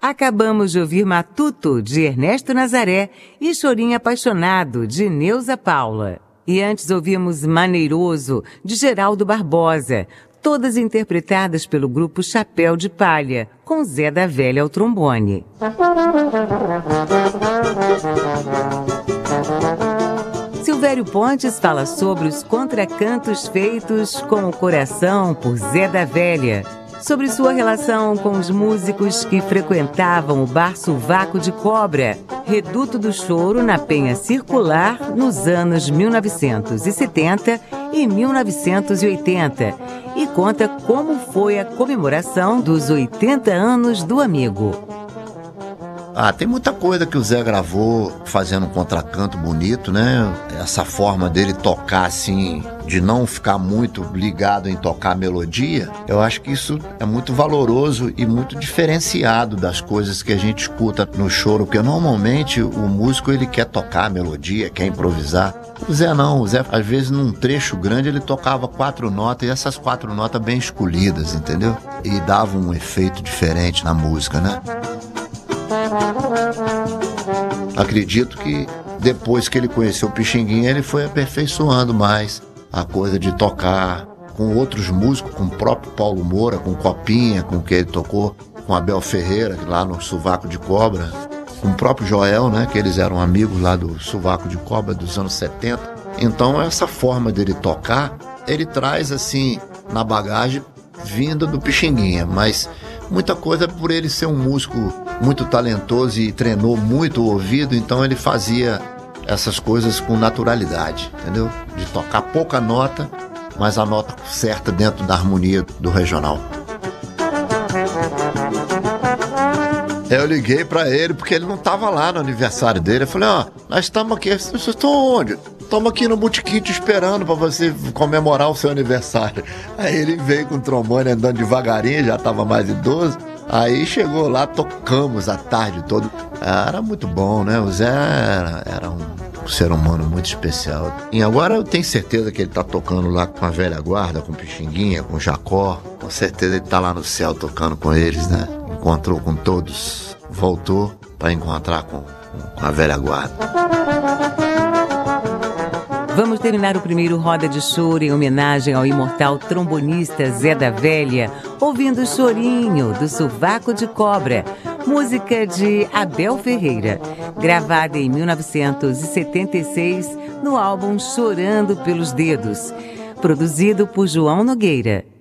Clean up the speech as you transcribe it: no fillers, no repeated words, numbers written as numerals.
Acabamos de ouvir Matuto, de Ernesto Nazaré, e Chorinho Apaixonado, de Neuza Paula. E antes ouvimos Maneiroso, de Geraldo Barbosa, todas interpretadas pelo grupo Chapéu de Palha, com Zé da Velha ao trombone. Silvério Pontes fala sobre os contracantos feitos com o coração por Zé da Velha, sobre sua relação com os músicos que frequentavam o bar Sovaco de Cobra, reduto do choro na Penha Circular nos anos 1970 e 1980, e conta como foi a comemoração dos 80 anos do amigo. Tem muita coisa que o Zé gravou fazendo um contracanto bonito, né? Essa forma dele tocar assim, de não ficar muito ligado em tocar a melodia, eu acho que isso é muito valoroso e muito diferenciado das coisas que a gente escuta no choro, porque normalmente o músico ele quer tocar a melodia, quer improvisar. O Zé não, o Zé às vezes num trecho grande ele tocava 4 notas e essas 4 notas bem escolhidas, entendeu? E dava um efeito diferente na música, né? Acredito que depois que ele conheceu o Pixinguinha, ele foi aperfeiçoando mais a coisa de tocar com outros músicos, com o próprio Paulo Moura, com Copinha, com quem ele tocou, com Abel Ferreira, lá no Sovaco de Cobra, com o próprio Joel, né, que eles eram amigos lá do Sovaco de Cobra dos anos 70. Então essa forma dele tocar, ele traz assim na bagagem vinda do Pixinguinha, mas muita coisa por ele ser um músico muito talentoso e treinou muito o ouvido, então ele fazia essas coisas com naturalidade, entendeu? De tocar pouca nota, mas a nota certa dentro da harmonia do regional. Eu liguei pra ele porque ele não tava lá no aniversário dele. Eu falei, nós estamos aqui, vocês estão onde? Estamos aqui no botequim te esperando pra você comemorar o seu aniversário. Aí ele veio com o trombone andando devagarinho, já tava mais idoso. Aí chegou lá, tocamos a tarde toda. Era muito bom, né? O Zé era um ser humano muito especial. E agora eu tenho certeza que ele tá tocando lá com a velha guarda, com o Pixinguinha, com o Jacó. Com certeza ele tá lá no céu tocando com eles, né? Encontrou com todos, voltou para encontrar com a velha guarda. Vamos terminar o primeiro Roda de Choro em homenagem ao imortal trombonista Zé da Velha, ouvindo Chorinho, do Sovaco de Cobra, música de Abel Ferreira, gravada em 1976 no álbum Chorando pelos Dedos, produzido por João Nogueira.